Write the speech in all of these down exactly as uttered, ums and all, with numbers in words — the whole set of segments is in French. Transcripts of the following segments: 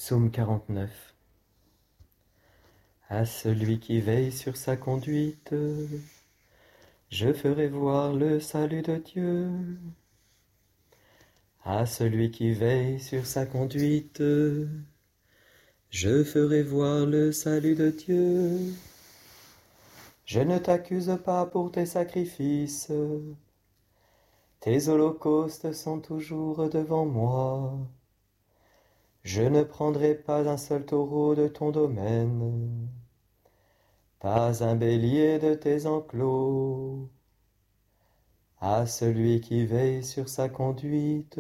Psaume quarante-neuf. À celui qui veille sur sa conduite, je ferai voir le salut de Dieu. À celui qui veille sur sa conduite, je ferai voir le salut de Dieu. Je ne t'accuse pas pour tes sacrifices, tes holocaustes sont toujours devant moi. Je ne prendrai pas un seul taureau de ton domaine, pas un bélier de tes enclos. À celui qui veille sur sa conduite,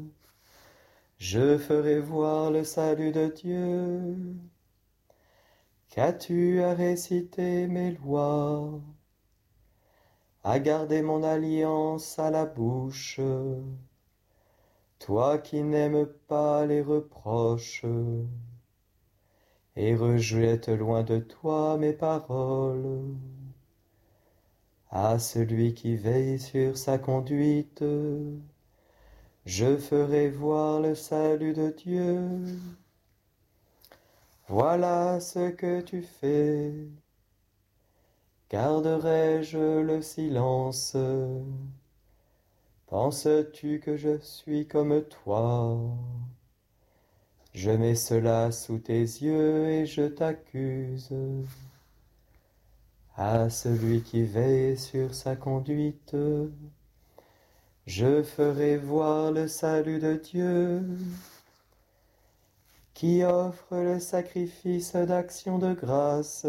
je ferai voir le salut de Dieu. Qu'as-tu à réciter mes lois, à garder mon alliance à la bouche, toi qui n'aimes pas les reproches, et rejette loin de toi mes paroles. À celui qui veille sur sa conduite, je ferai voir le salut de Dieu. Voilà ce que tu fais. Garderai-je le silence? Penses-tu que je suis comme toi? Je mets cela sous tes yeux et je t'accuse. À celui qui veille sur sa conduite, je ferai voir le salut de Dieu. Qui offre le sacrifice d'action de grâce,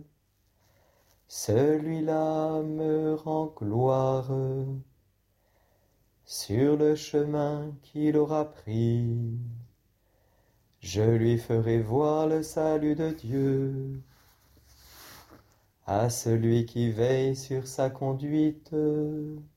celui-là me rend gloire. Sur le chemin qu'il aura pris, je lui ferai voir le salut de Dieu. À celui qui veille sur sa conduite,